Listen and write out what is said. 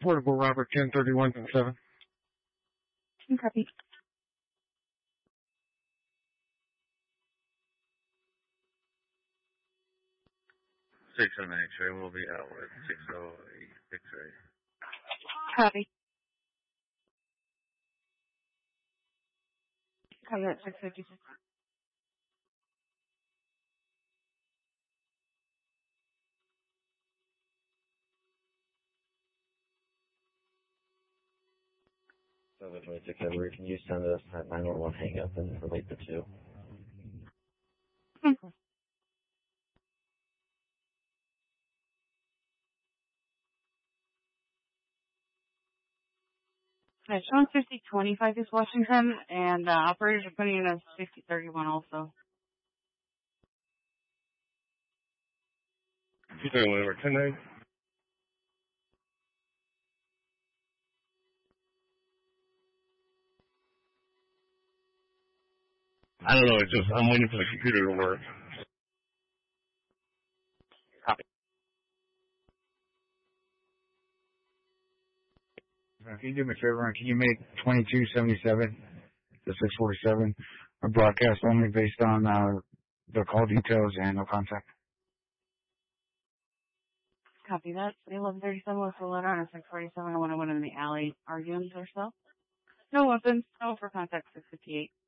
Portable Robert 1031-7. Copy. 6 on X-ray will be out with 608 X-ray. Copy. Copy that 656. So the 26 February, can you send us that 911 hang up and relate the two? Sean 5025 is Washington, and operators are putting in a 5031 also. 231 over 10-9. I don't know, it's just, I'm waiting for the computer to work. Copy. Can you do me a favor, and can you make 2277 to 647 a broadcast only based on the call details and no contact? Copy that. 1137 was the letter on a 647. I went in the alley arguing or so. No weapons. No for contact 658.